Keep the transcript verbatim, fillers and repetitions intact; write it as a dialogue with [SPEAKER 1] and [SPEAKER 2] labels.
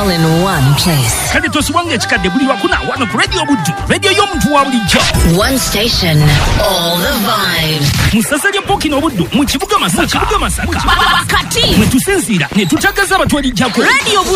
[SPEAKER 1] all in one place.
[SPEAKER 2] Kale tosubanga ekikadde buli wakuna wano ku Radio Buddu, radio y'omuntu wa bulijjo.
[SPEAKER 1] One station, all the vibes.
[SPEAKER 2] Musasanya Pokino Buddu mu kibuga Masaka. Kibuga Masaka.
[SPEAKER 1] Kati
[SPEAKER 2] mwe tusinziira ne tutagaza abatwalijjako.
[SPEAKER 1] Radio Buddu.